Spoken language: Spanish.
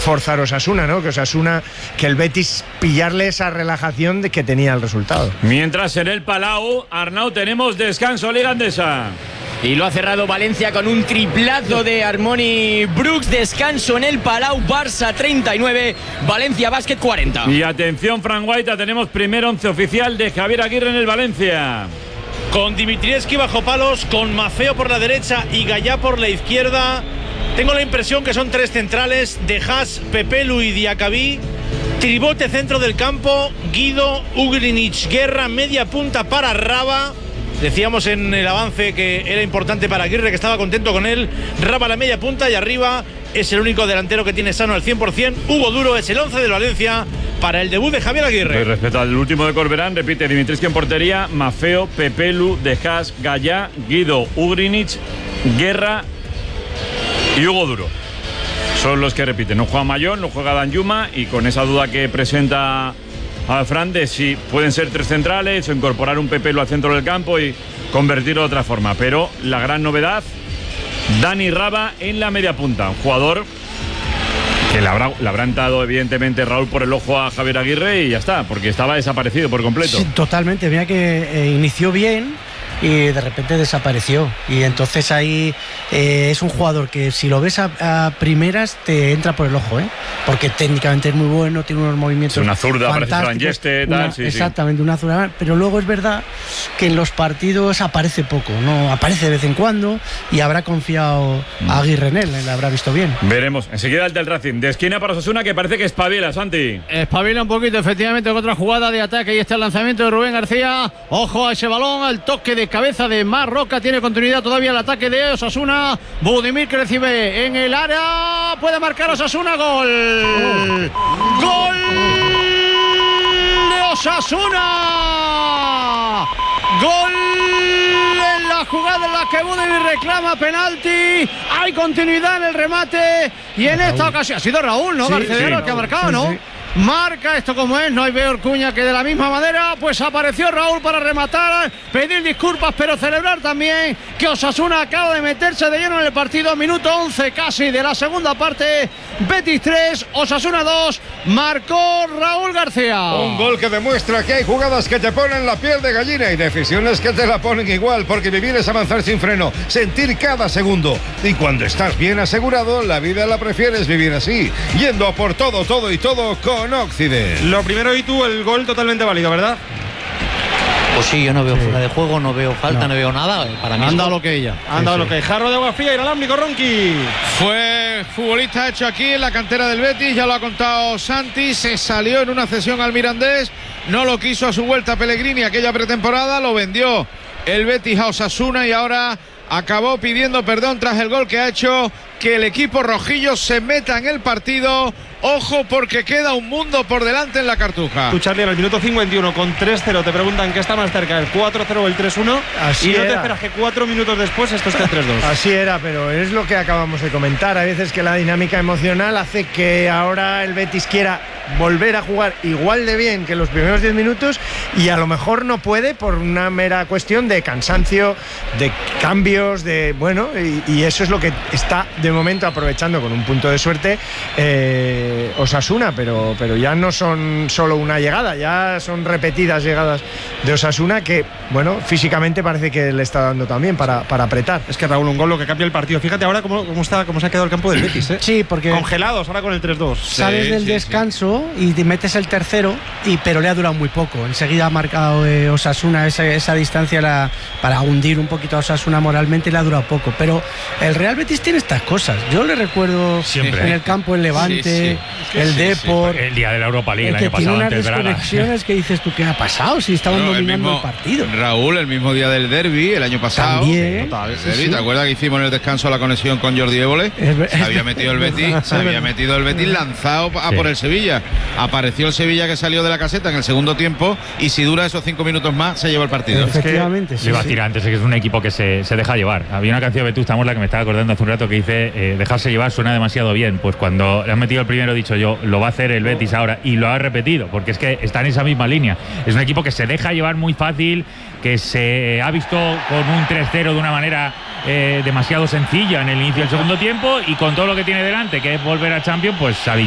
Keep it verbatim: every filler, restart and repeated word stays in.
forzar Osasuna, ¿no? Que Osasuna, que el Betis pillarle esa relajación de que tenía el resultado. Mientras en el Palau, Arnau, tenemos descanso Liga Endesa. Y lo ha cerrado Valencia con un triplazo de Harmony Brooks. Descanso en el Palau. Barça treinta y nueve, Valencia Basket cuarenta. Y atención, Fran Guaita, tenemos primer once oficial de Javier Aguirre en el Valencia. Con Dimitrievski bajo palos, con Maffeo por la derecha y Gallá por la izquierda. Tengo la impresión que son tres centrales: De Haas, Pepelu y Diacabí. Tribote centro del campo, Guido, Ugrinic, Guerra, media punta para Raba. Decíamos en el avance que era importante para Aguirre, que estaba contento con él. Raba la media punta y arriba es el único delantero que tiene sano al cien por ciento. Hugo Duro es el once de Valencia para el debut de Javier Aguirre. Y respecto al último de Corberán, repite Dimitrievski en portería, Maffeo, Pepelu, De Haas, Gallá, Guido, Ugrinic, Guerra y Hugo Duro. Son los que repiten. No juega Mayón, no juega Danjuma, y con esa duda que presenta a Fran de si pueden ser tres centrales o incorporar un Pepelu al centro del campo y convertirlo de otra forma. Pero la gran novedad, Dani Raba en la media punta, un jugador que le habrá, le habrá entrado evidentemente Raúl por el ojo a Javier Aguirre y ya está, porque estaba desaparecido por completo. Sí, totalmente, mira que eh, inició bien y de repente desapareció, y entonces ahí eh, es un jugador que si lo ves a, a primeras te entra por el ojo, ¿eh? Porque técnicamente es muy bueno, tiene unos movimientos, es una zurda, parece fantásticos, Frangeste, tal, una, sí, exactamente, sí. una zurda, pero luego es verdad que en los partidos aparece poco, no aparece de vez en cuando, y habrá confiado mm. a Aguirre en él, le habrá visto bien. Veremos. Enseguida el del Racing, de esquina para Osasuna, que parece que espabila, Santi. Espabila un poquito, efectivamente, con otra jugada de ataque. Y está el lanzamiento de Rubén García. Ojo a ese balón, al toque de cabeza de Marroca. Tiene continuidad todavía el ataque de Osasuna. Budimir, que recibe en el área. Puede marcar Osasuna. Gol. Oh. Gol de Osasuna. Gol en la jugada en la que Budimir reclama penalti. Hay continuidad en el remate. Y en esta ocasión ha sido Raúl, ¿no? Sí, Garcedero, sí, el que ha marcado, sí, ¿no? Sí. Marca esto como es, no hay peor cuña que de la misma manera. Pues apareció Raúl para rematar, pedir disculpas, pero celebrar también que Osasuna acaba de meterse de lleno en el partido. Minuto once casi de la segunda parte. Betis tres, Osasuna dos. Marcó Raúl García. Un gol que demuestra que hay jugadas que te ponen la piel de gallina y decisiones que te la ponen igual, porque vivir es avanzar sin freno, sentir cada segundo. Y cuando estás bien asegurado, la vida la prefieres vivir así, yendo a por todo, todo y todo con Occident. Lo primero, y tú, el gol totalmente válido, ¿verdad? Pues sí, yo no veo fuera de juego, no veo falta, no, no veo nada. Para mí han dado lo que ella. Han dado lo que. Jarro de agua fría, inalámbrico, Ronqui. Fue futbolista hecho aquí en la cantera del Betis, ya lo ha contado Santi. Se salió en una cesión al Mirandés, no lo quiso a su vuelta Pellegrini aquella pretemporada, lo vendió el Betis a Osasuna y ahora acabó pidiendo perdón tras el gol que ha hecho que el equipo rojillo se meta en el partido. Ojo, porque queda un mundo por delante en la Cartuja. Tú, Charlie, en el minuto cincuenta y uno con tres cero te preguntan qué está más cerca, el cuatro cero o el tres uno. Así y no era. te esperas que cuatro minutos después esto esté tres dos. Así era, pero es lo que acabamos de comentar. A veces que la dinámica emocional hace que ahora el Betis quiera volver a jugar igual de bien que los primeros diez minutos, y a lo mejor no puede por una mera cuestión de cansancio, de cambios, de bueno, y, y eso es lo que está de momento aprovechando con un punto de suerte eh, Osasuna, pero, pero ya no son solo una llegada, ya son repetidas llegadas de Osasuna que, bueno, físicamente parece que le está dando también para, para apretar. Es que Raúl, un gol lo que cambia el partido. Fíjate ahora cómo, cómo, está, cómo se ha quedado el campo del Betis, ¿eh? Sí, porque congelados ahora con el tres dos. Sales sí, del sí, descanso sí. y te metes el tercero, y pero le ha durado muy poco. Enseguida ha marcado eh, Osasuna esa, esa distancia la, para hundir un poquito a Osasuna moralmente, le ha durado poco. Pero el Real Betis tiene estas cosas. Yo le recuerdo siempre en el campo el Levante, sí, sí. el sí, Depor, sí. el día de la Europa League el, el año que tiene pasado unas antes de Braga. desconexiones que dices tú, ¿qué ha pasado? Si estaban No, dominando el, mismo, el partido. Raúl, el mismo día del derbi, el año pasado. También. Total, Sí, derbi, sí. ¿te acuerdas que hicimos en el descanso la conexión con Jordi Évole? Se había metido el Betis, se había metido el Betis lanzado a Sí. por el Sevilla. Apareció el Sevilla que salió de la caseta en el segundo tiempo, y si dura esos cinco minutos más se lleva el partido. Efectivamente, Es que sí, le iba a sí. tirar antes, es que es un equipo que se, se deja llevar. Había una canción de Vetusta Morla que me estaba acordando hace un rato que dice eh, dejarse llevar suena demasiado bien. Pues cuando le han metido el primero, he dicho yo, lo va a hacer el Betis ahora, y lo ha repetido, porque es que está en esa misma línea. Es un equipo que se deja llevar muy fácil, que se ha visto con un tres cero de una manera eh, demasiado sencilla en el inicio del segundo tiempo, y con todo lo que tiene delante, que es volver a Champions, pues ha